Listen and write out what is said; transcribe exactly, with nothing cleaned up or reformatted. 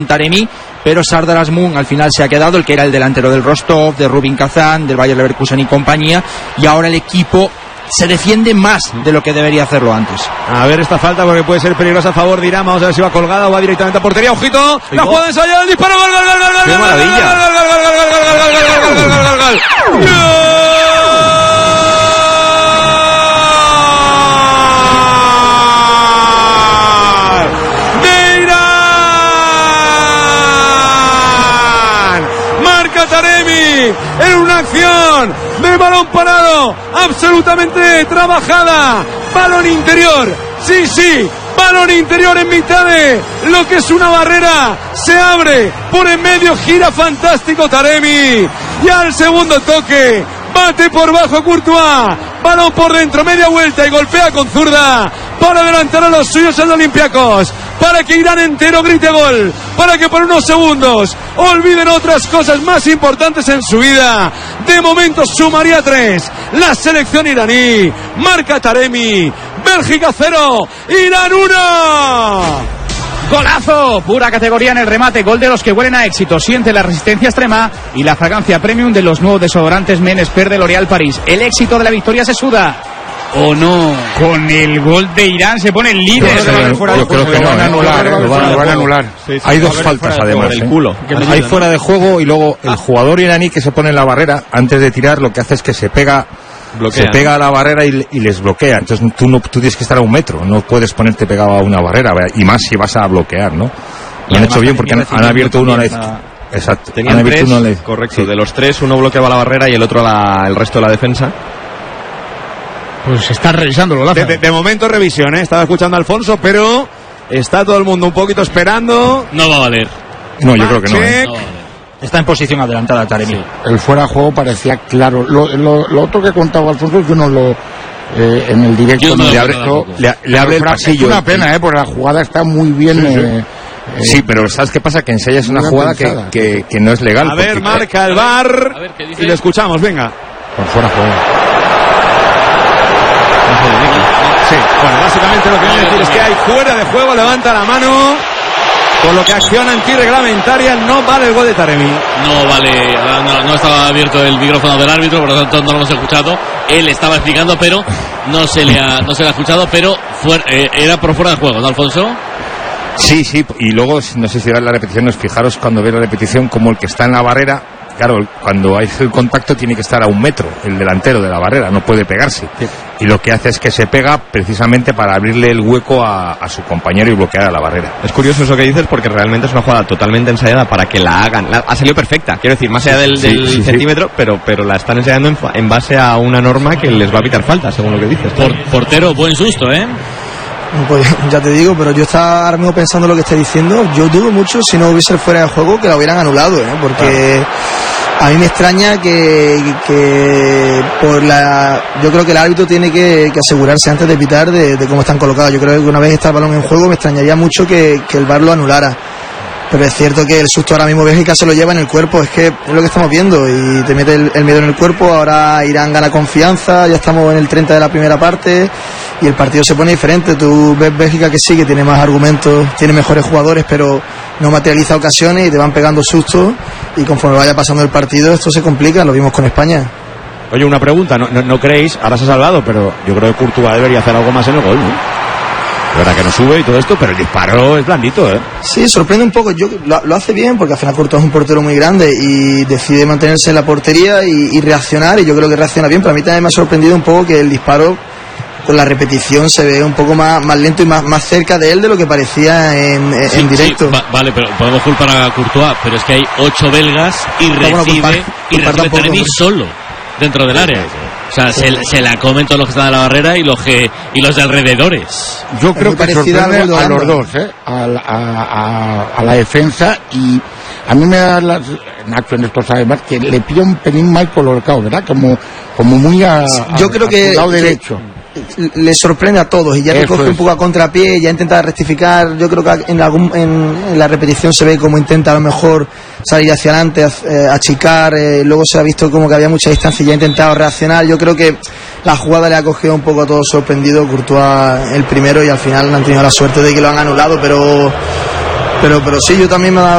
Taremi, pero Sardar Azmoun al final se ha quedado, el que era el delantero del Rostov, de Rubin Kazan, del Bayer Leverkusen y compañía, y ahora el equipo se defiende más de lo que debería hacerlo antes. A ver esta falta porque puede ser peligrosa a favor de Irán. Vamos a ver si va colgada o va directamente a portería. ¡Ojito! ¡La jugada ensayada! ¡El disparo! ¡Gol, gol, gol, gol, gol! ¡Qué maravilla! ¡Gol, gol, gol, gol, gol, gol, gol, gol, gol, gol, gol! ¡De Irán! ¡Marca Taremi en una acción de balón parado, absolutamente trabajada, balón interior, sí, sí, balón interior en mitad de lo que es una barrera, se abre por en medio, gira fantástico Taremi, y al segundo toque, bate por bajo Courtois, balón por dentro, media vuelta y golpea con zurda, para adelantar a los suyos en Olympiacos, para que Irán entero grite gol, para que por unos segundos olviden otras cosas más importantes en su vida. De momento sumaría tres la selección iraní. Marca Taremi, Bélgica cero, Irán uno. Golazo, pura categoría en el remate, gol de los que huelen a éxito, siente la resistencia extrema y la fragancia premium de los nuevos desodorantes Men Expert de L'Oréal París. El éxito de la victoria se suda. ¿O no? Con el gol de Irán se pone el líder. Yo creo, yo, yo creo que lo van a anular, ¿eh? Lo van, lo van a anular. Sí, sí, hay dos faltas además, ¿eh? Culo. Hay fuera de juego y luego el jugador iraní que se pone en la barrera antes de tirar lo que hace es que se pega bloquea. se pega a la barrera y, y les bloquea. Entonces tú no tú tienes que estar a un metro, no puedes ponerte pegado a una barrera, y más si vas a bloquear, ¿no? Lo han hecho bien porque han, han abierto uno a la izquierda. Exacto. Tenían tres, uno a la... correcto. Sí. De los tres, uno bloqueaba la barrera y el otro la, el resto de la defensa. Pues se está revisando lo de, de, de momento revisión, ¿eh? Estaba escuchando a Alfonso, pero está todo el mundo un poquito esperando. No va a valer. No, yo creo que no, ¿eh? No, está en posición adelantada Taremi. Sí. El fuera de juego parecía claro. Lo, lo, lo otro que contaba Alfonso, yo no lo... Eh, en el directo no le, le abre, no, le, le abre el pasillo. Es una pena, ¿eh? Porque la jugada está muy bien... Sí, sí. Eh, eh, sí, pero ¿sabes qué pasa? Que ensayas una jugada que, que, que no es legal. A ver, porque... marca el V A R y lo escuchamos, venga. Por fuera de juego. Sí, bueno, básicamente lo que voy a decir es que hay fuera de juego, levanta la mano, con lo que acción antirreglamentaria, no vale el gol de Taremi. No vale, no, no estaba abierto el micrófono del árbitro, por lo tanto no lo hemos escuchado. Él estaba explicando, pero no se le ha, no se le ha escuchado, pero fuera, eh, era por fuera de juego, ¿no, Alfonso? Sí, sí, y luego, no sé si veis la repetición, fijaros cuando veis la repetición, como el que está en la barrera, claro, cuando hay el contacto tiene que estar a un metro, el delantero de la barrera, no puede pegarse. Sí. Y lo que hace es que se pega precisamente para abrirle el hueco a, a su compañero y bloquear a la barrera. Es curioso eso que dices porque realmente es una jugada totalmente ensayada para que la hagan. La, ha salido perfecta, quiero decir, más allá del, sí, del sí, centímetro, sí. Pero, pero la están ensayando en, en base a una norma que les va a pitar falta, según lo que dices. Por, portero, buen susto, ¿eh? Pues ya te digo, pero yo estaba ahora mismo pensando lo que estás diciendo. Yo dudo mucho si no hubiese fuera de juego que la hubieran anulado, ¿eh? Porque a mí me extraña que, que por la yo creo que el árbitro tiene que, que asegurarse antes de pitar de, de cómo están colocados. Yo creo que una vez está el balón en juego me extrañaría mucho que, que el V A R lo anulara. Pero es cierto que el susto ahora mismo Bélgica se lo lleva en el cuerpo, es que es lo que estamos viendo y te mete el, el miedo en el cuerpo. Ahora Irán gana confianza, ya estamos en el treinta de la primera parte y el partido se pone diferente. Tú ves Bélgica que sí, que tiene más argumentos, tiene mejores jugadores, pero no materializa ocasiones y te van pegando sustos y conforme vaya pasando el partido esto se complica, lo vimos con España. Oye, una pregunta, no, no, no creéis, ahora se ha salvado, pero yo creo que Courtois debería hacer algo más en el gol, ¿no? La verdad que no sube y todo esto, pero el disparo es blandito, ¿eh? Sí, sorprende un poco. Yo lo, lo hace bien porque al final Courtois es un portero muy grande y decide mantenerse en la portería y, y reaccionar, y yo creo que reacciona bien. Pero a mí también me ha sorprendido un poco que el disparo con la repetición se ve un poco más, más lento y más, más cerca de él de lo que parecía en, en, sí, en directo. Sí, va, vale, pero podemos culpar a Courtois, pero es que hay ocho belgas y recibe, bueno, culpar, y recibe Taremi solo dentro del área. O sea, sí. se, se la comen todos los que están en la barrera y los que y los de alrededores. Yo creo que sorprende a los dos, ¿eh? A, a, a, a la defensa, y a mí me da las Nacho en esto sabe más que le pilla un pelín mal colocado, ¿verdad? Como como muy a, a yo creo a que, lado que derecho. Le sorprende a todos y ya te coge un poco a contrapié, ya intenta rectificar. Yo creo que en, algún, en, en la repetición se ve como intenta a lo mejor salir hacia adelante, eh, achicar, eh, luego se ha visto como que había mucha distancia y ya ha intentado reaccionar. Yo creo que la jugada le ha cogido un poco a todos sorprendido, Courtois el primero, y al final han tenido la suerte de que lo han anulado, pero pero pero sí, yo también me he dado